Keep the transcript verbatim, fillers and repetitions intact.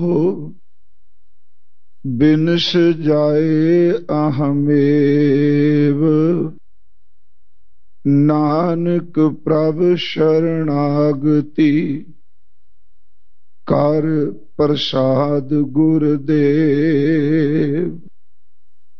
बिनस जाए अहमेव नानक प्रभ शरणागति कर प्रसाद गुरुदेव।